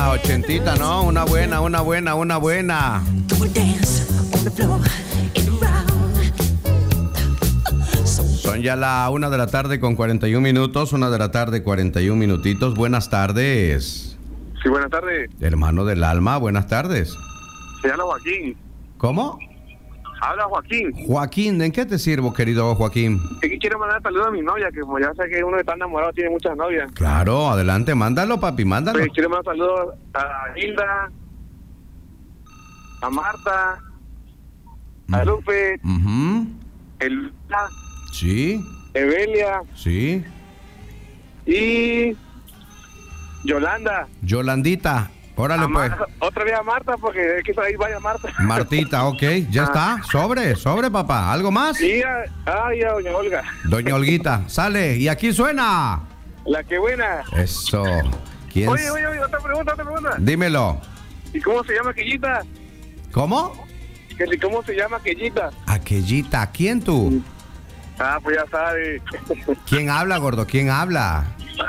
ochentita, ¿no? Una buena. Son ya la 1 de la tarde con 41 minutos, 1 de la tarde 41 minutitos. Buenas tardes. Sí, buenas tardes. Hermano del alma, buenas tardes. Se llama Joaquín. ¿Cómo? Habla Joaquín. Joaquín, ¿en qué te sirvo, querido Joaquín? Es que quiero mandar saludos a mi novia, que como ya sé que uno está enamorado tiene muchas novias. Claro, adelante, mándalo, papi, mándalo. Pues quiero mandar saludos a Hilda, a Marta, a Lupe, Elvira, Sí, Evelia sí. y Yolanda. Yolandita, órale pues. Otra vez a Marta, porque es que ahí vaya Marta. Martita, ok, ya está. Sobre, papá. ¿Algo más? Y a doña Olga. Doña Olguita, sale. Y aquí suena. La que buena. Eso. ¿Quién? Oye, otra pregunta. Dímelo. ¿Y cómo se llama aquellita? ¿Cómo? ¿Cómo se llama aquellita? Aquellita. ¿Quién tú? Pues ya sabe. ¿Quién habla, gordo? ¿Quién habla?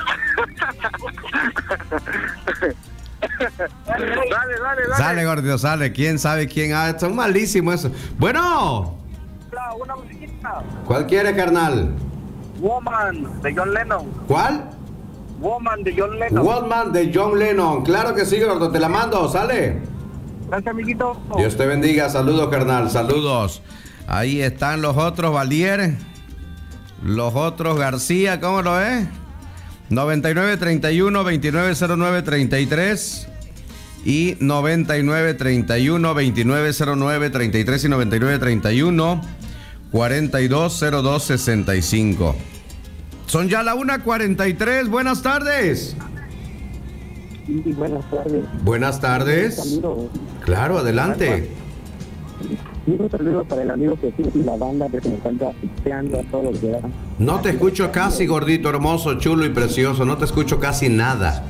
Dale. Sale, gordito, sale. ¿Quién sabe quién habla? Son malísimos eso. Bueno. Una musiquita. ¿Cuál quiere, carnal? Woman, de John Lennon. ¿Cuál? Woman, de John Lennon. Woman de John Lennon. Claro que sí, gordo. Te la mando. Sale. Gracias, amiguito. Dios te bendiga. Saludos, carnal. Saludos. Ahí están los otros Valier. Los otros García. ¿Cómo lo es? 9931-2909-33 y 9931-2909-33 y 9931-420265. Son ya la 1:43. Buenas tardes. Sí, buenas tardes. Buenas tardes. Saludos. Claro, adelante. Un saludo para el amigo Jesús y la banda que se encuentra asfixiando a todos los que dan. No te escucho casi, gordito, hermoso, chulo y precioso. No te escucho casi nada.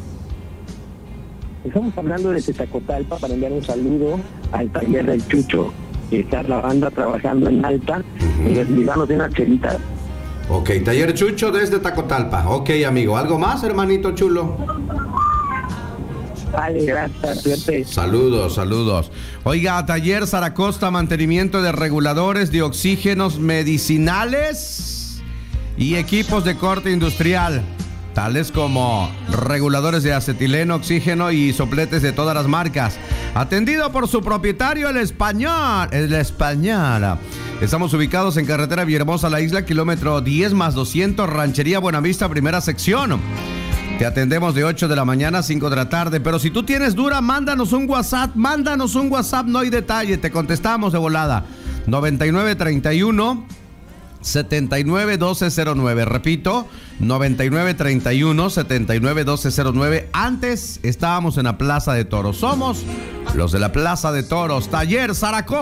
Estamos hablando de Tetacotalpa para enviar un saludo al taller del Chucho, que está la banda trabajando en alta y recibamos de una chelita. Ok, taller Chucho desde Tacotalpa. Ok, amigo. ¿Algo más, hermanito chulo? Vale, gracias, suerte. Saludos. Oiga, taller Zaracosta, mantenimiento de reguladores de oxígenos medicinales y equipos de corte industrial, tales como reguladores de acetileno, oxígeno y sopletes de todas las marcas. Atendido por su propietario, el español. Estamos ubicados en carretera Villahermosa, La Isla, kilómetro 10+200, Ranchería Buenavista, primera sección. Te atendemos de 8 de la mañana a 5 de la tarde. Pero si tú tienes duda, mándanos un WhatsApp, no hay detalle, te contestamos de volada. 9931-791209. Repito, 9931-791209. Antes estábamos en la Plaza de Toros. Somos los de la Plaza de Toros. Taller Zaracosta.